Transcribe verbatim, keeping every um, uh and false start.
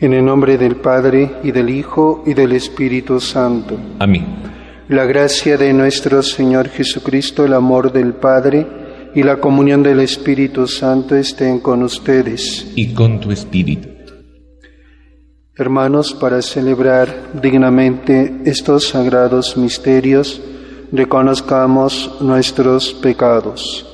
En el nombre del Padre, y del Hijo, y del Espíritu Santo. Amén. La gracia de nuestro Señor Jesucristo, el amor del Padre, y la comunión del Espíritu Santo estén con ustedes. Y con tu espíritu. Hermanos, para celebrar dignamente estos sagrados misterios, reconozcamos nuestros pecados.